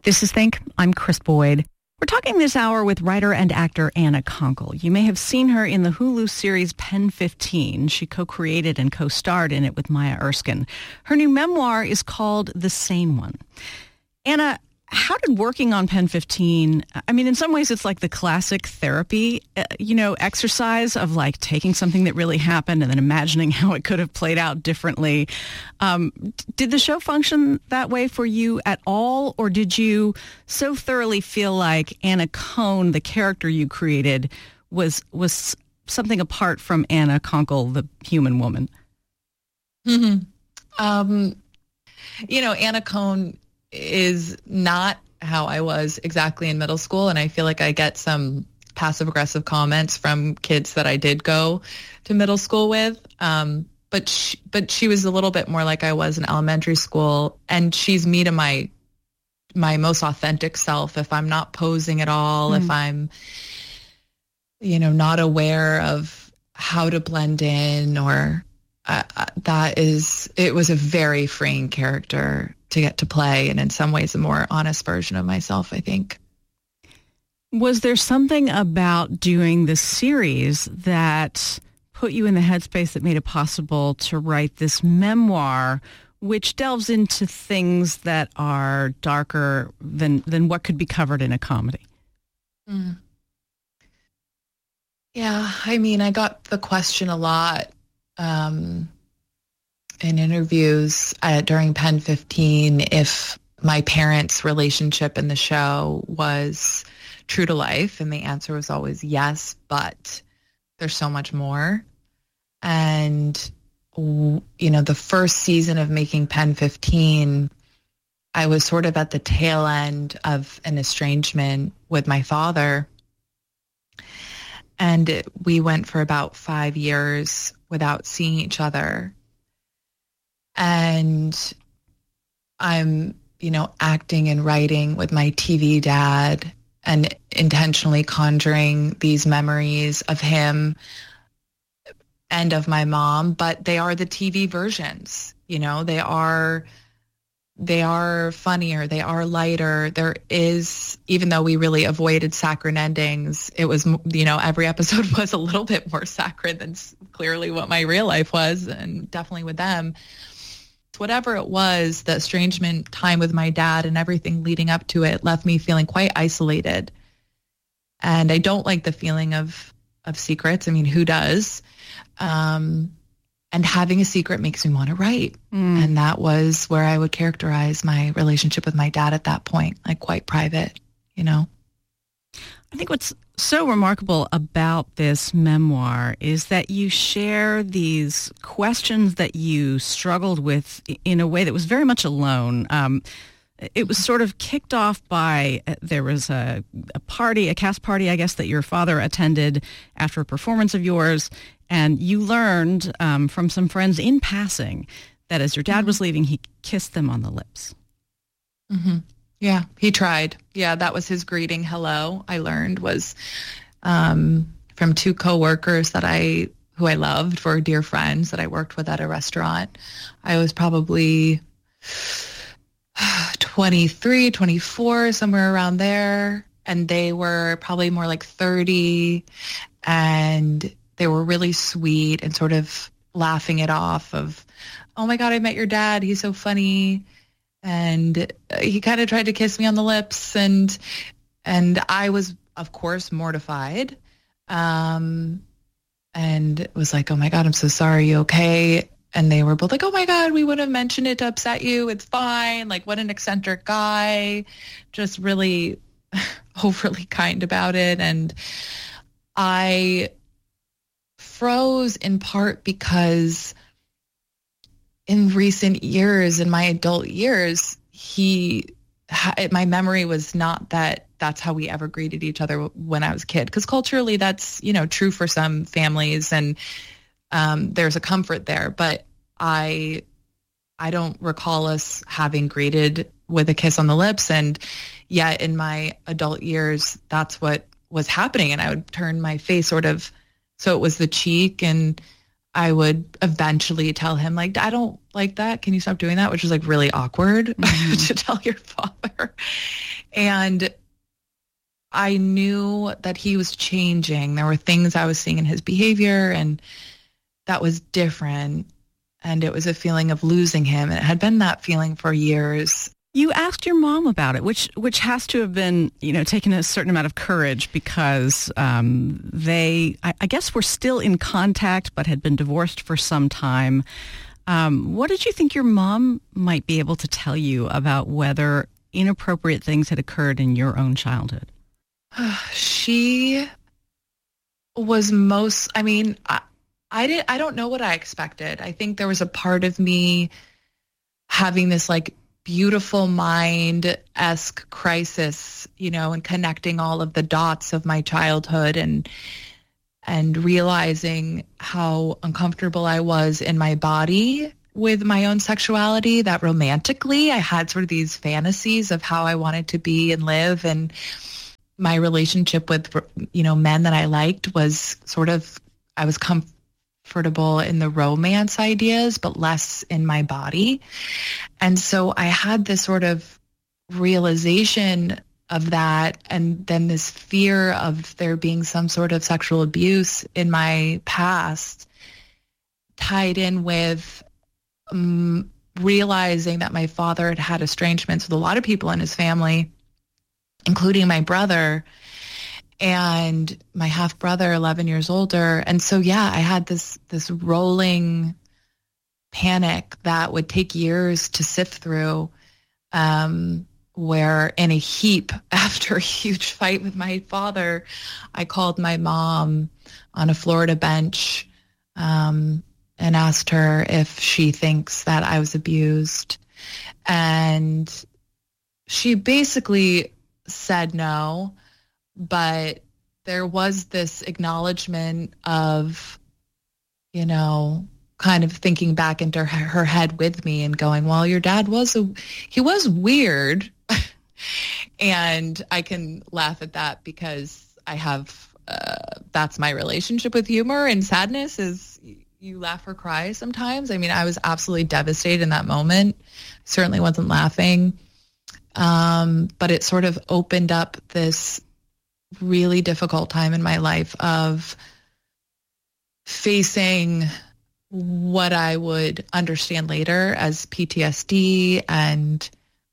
This is Think. I'm Chris Boyd. We're talking this hour with writer and actor Anna Konkle. You may have seen her in the Hulu series Pen 15. She co-created and co-starred in it with Maya Erskine. Her new memoir is called The Sane One. Anna, how did working on Pen 15, I mean, in some ways it's like the classic therapy, exercise of like taking something that really happened and then imagining how it could have played out differently. Did the show function that way for you at all? Or did you so thoroughly feel like Anna Cohn, the character you created, was something apart from Anna Konkle, the human woman? Mm-hmm. Anna Cohn is not how I was exactly in middle school. And I feel like I get some passive aggressive comments from kids that I did go to middle school with. But she was a little bit more like I was in elementary school. And she's me to my most authentic self. If I'm not posing at all, if I'm, not aware of how to blend in or it was a very freeing character to get to play, and in some ways a more honest version of myself, I think. Was there something about doing this series that put you in the headspace that made it possible to write this memoir, which delves into things that are darker than what could be covered in a comedy? Yeah, I mean, I got the question a lot in interviews during Pen 15 if my parents' relationship in the show was true to life, and the answer was always yes, but there's so much more. And the first season of making Pen 15, I was sort of at the tail end of an estrangement with my father, and we went for about 5 years without seeing each other. And I'm, acting and writing with my TV dad and intentionally conjuring these memories of him and of my mom, but they are the TV versions. They are funnier, they are lighter. There is, even though we really avoided saccharine endings, it was, every episode was a little bit more saccharine than clearly what my real life was, and definitely with them. Whatever it was, the estrangement time with my dad and everything leading up to it left me feeling quite isolated. And I don't like the feeling of secrets. I mean, who does? And having a secret makes me want to write. And that was where I would characterize my relationship with my dad at that point, like quite private, I think what's so remarkable about this memoir is that you share these questions that you struggled with in a way that was very much alone. It was sort of kicked off by, there was a cast party, I guess, that your father attended after a performance of yours. And you learned from some friends in passing that as your dad was leaving, he kissed them on the lips. Mm-hmm. Yeah, he tried. Yeah, that was his greeting. Hello, I learned, was from two coworkers who I loved, were dear friends that I worked with at a restaurant. I was probably 23, 24, somewhere around there. And they were probably more like 30. And they were really sweet and sort of laughing it off of, oh my God, I met your dad. He's so funny. And he kind of tried to kiss me on the lips. And I was, of course, mortified. And was like, oh my God, I'm so sorry. You okay? And they were both like, oh my God, we wouldn't have mentioned it to upset you. It's fine. Like, what an eccentric guy. Just really overly kind about it. And I froze in part because in recent years, in my adult years, my memory was not that that's how we ever greeted each other when I was a kid. Because culturally, that's, true for some families, and there's a comfort there. But I don't recall us having greeted with a kiss on the lips. And yet in my adult years, that's what was happening. And I would turn my face sort of, so it was the cheek, and I would eventually tell him, like, I don't like that. Can you stop doing that? Which was like really awkward to tell your father. And I knew that he was changing. There were things I was seeing in his behavior and that was different. And it was a feeling of losing him. And it had been that feeling for years. You asked your mom about it, which has to have been, taken a certain amount of courage because I guess, were still in contact but had been divorced for some time. What did you think your mom might be able to tell you about whether inappropriate things had occurred in your own childhood? She was I don't know what I expected. I think there was a part of me having this beautiful mind-esque crisis, and connecting all of the dots of my childhood and realizing how uncomfortable I was in my body with my own sexuality, that romantically I had sort of these fantasies of how I wanted to be and live. And my relationship with, men that I liked was I was comfortable in the romance ideas, but less in my body. And so I had this sort of realization of that, and then this fear of there being some sort of sexual abuse in my past tied in with realizing that my father had had estrangements with a lot of people in his family, including my brother and my half brother, 11 years older. And so, I had this rolling panic that would take years to sift through, where in a heap after a huge fight with my father, I called my mom on a Florida bench, and asked her if she thinks that I was abused. And she basically said no, but there was this acknowledgement of, kind of thinking back into her head with me and going, well, your dad he was weird. And I can laugh at that because I have, that's my relationship with humor and sadness is you laugh or cry sometimes. I mean, I was absolutely devastated in that moment. Certainly wasn't laughing. But it sort of opened up this really difficult time in my life of facing what I would understand later as PTSD and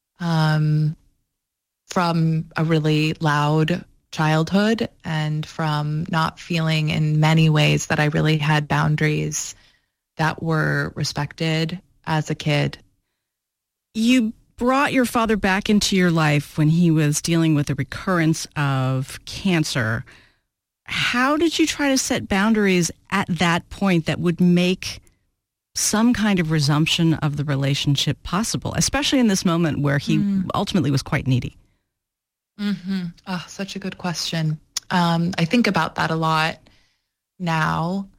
from a really loud childhood and from not feeling in many ways that I really had boundaries that were respected as a kid. You brought your father back into your life when he was dealing with a recurrence of cancer. How did you try to set boundaries at that point that would make some kind of resumption of the relationship possible, especially in this moment where he ultimately was quite needy? Mm-hmm. Oh, such a good question. I think about that a lot now.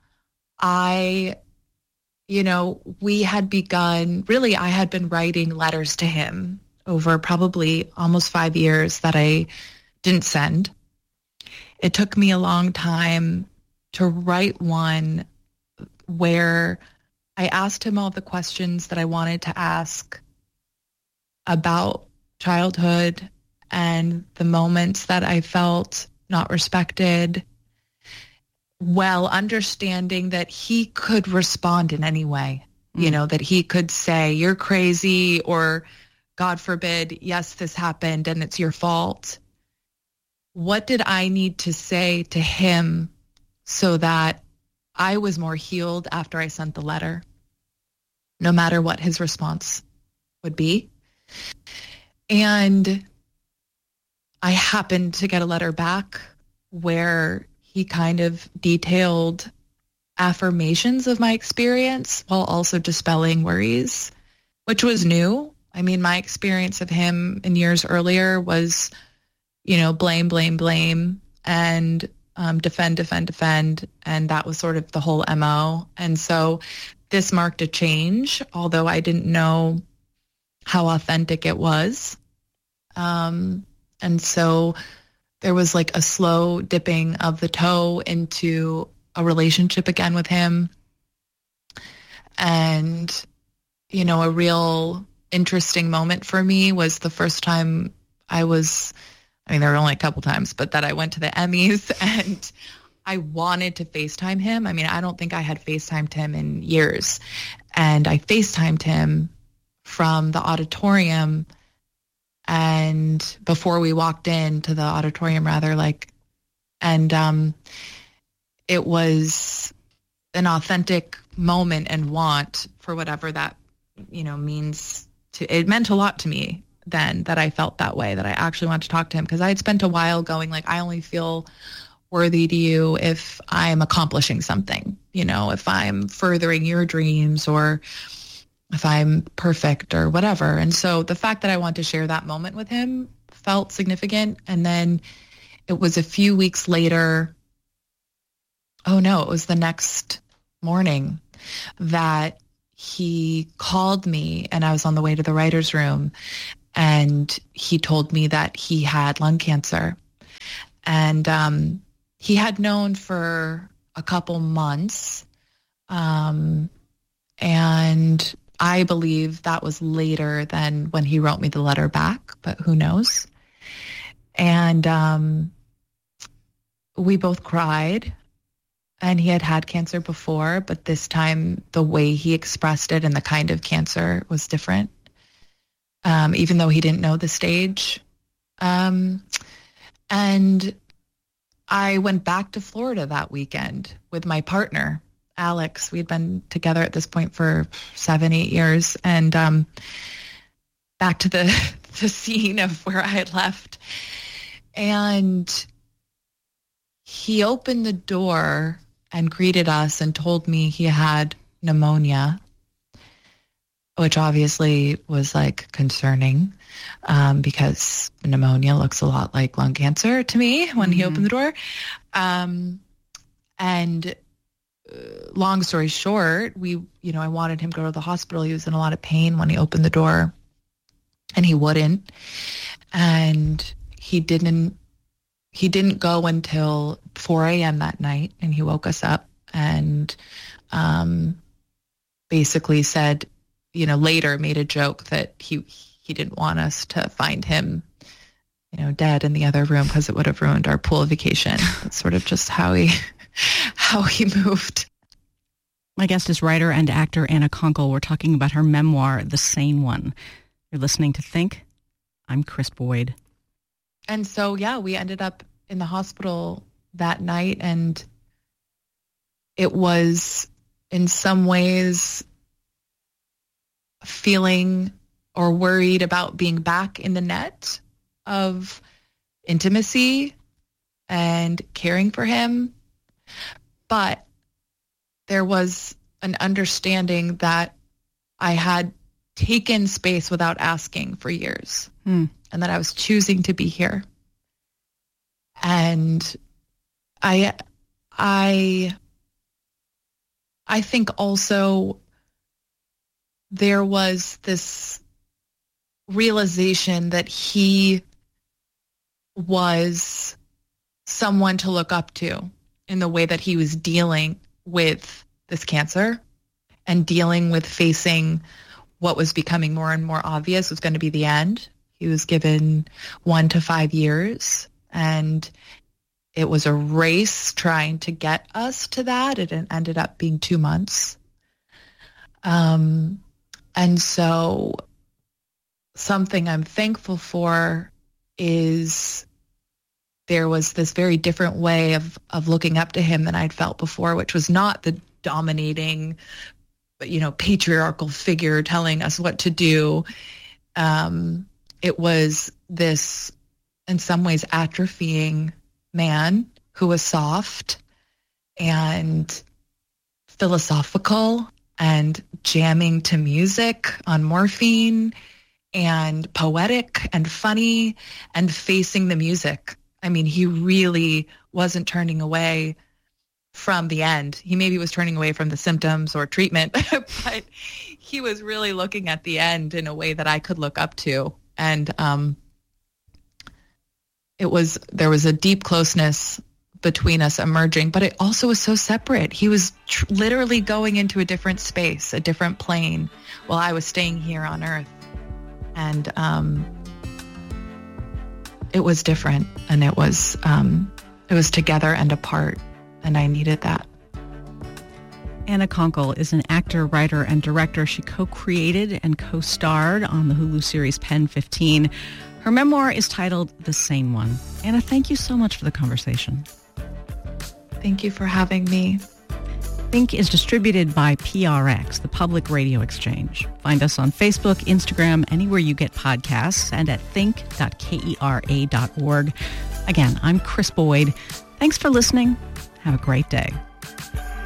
We had begun, really, I had been writing letters to him over probably almost 5 years that I didn't send. It took me a long time to write one where I asked him all the questions that I wanted to ask about childhood and the moments that I felt not respected, while understanding that he could respond in any way, that he could say, you're crazy, or God forbid, yes, this happened and it's your fault. What did I need to say to him so that I was more healed after I sent the letter, no matter what his response would be? And I happened to get a letter back where he kind of detailed affirmations of my experience while also dispelling worries, which was new. I mean, my experience of him in years earlier was, blame, blame, blame, and defend. And that was sort of the whole MO. And so this marked a change, although I didn't know how authentic it was. And so there was like a slow dipping of the toe into a relationship again with him. And, a real interesting moment for me was the first time there were only a couple times, but that I went to the Emmys and I wanted to FaceTime him. I mean, I don't think I had FaceTimed him in years. And I FaceTimed him from the auditorium, and before we walked into the auditorium, it was an authentic moment and want for whatever that, means it meant a lot to me then that I felt that way, that I actually wanted to talk to him, because I had spent a while going I only feel worthy to you if I'm accomplishing something, if I'm furthering your dreams or if I'm perfect or whatever. And so the fact that I wanted to share that moment with him felt significant. And then it was a few weeks later, it was the next morning that he called me, and I was on the way to the writer's room, and he told me that he had lung cancer. And he had known for a couple months, and I believe that was later than when he wrote me the letter back, but who knows? And we both cried, and he had had cancer before, but this time the way he expressed it and the kind of cancer was different, even though he didn't know the stage. And I went back to Florida that weekend with my partner, Alex. We'd been together at this point for 7-8 years, and back to the scene of where I had left. And he opened the door and greeted us and told me he had pneumonia, which obviously was concerning, because pneumonia looks a lot like lung cancer to me when he opened the door. And long story short, I wanted him to go to the hospital. He was in a lot of pain when he opened the door, and he wouldn't. And he didn't go until 4 a.m. that night, and he woke us up and basically said, later made a joke that he didn't want us to find him, dead in the other room because it would have ruined our pool vacation. That's sort of just how he moved. My guest is writer and actor Anna Konkle. We're talking about her memoir, The Sane One. You're listening to Think. I'm Kris Boyd. And so, we ended up in the hospital that night, and it was in some ways feeling or worried about being back in the net of intimacy and caring for him. But there was an understanding that I had taken space without asking for years, and that I was choosing to be here. And I think also there was this realization that he was someone to look up to in the way that he was dealing with this cancer and dealing with facing what was becoming more and more obvious was going to be the end. He was given 1 to 5 years, and it was a race trying to get us to that. It ended up being 2 months. And so something I'm thankful for is there was this very different way of looking up to him than I'd felt before, which was not the dominating, patriarchal figure telling us what to do. It was this, in some ways, atrophying man who was soft and philosophical and jamming to music on morphine and poetic and funny and facing the music. I mean, he really wasn't turning away from the end. He maybe was turning away from the symptoms or treatment, but he was really looking at the end in a way that I could look up to. And there was a deep closeness between us emerging, but it also was so separate. He was literally going into a different space, a different plane, while I was staying here on Earth. And it was different, and it was together and apart, and I needed that. Anna Konkle is an actor, writer, and director. She co-created and co-starred on the Hulu series Pen 15. Her memoir is titled The Sane One. Anna, thank you so much for the conversation. Thank you for having me. Think is distributed by PRX, the Public Radio Exchange. Find us on Facebook, Instagram, anywhere you get podcasts, and at think.kera.org. Again, I'm Chris Boyd. Thanks for listening. Have a great day.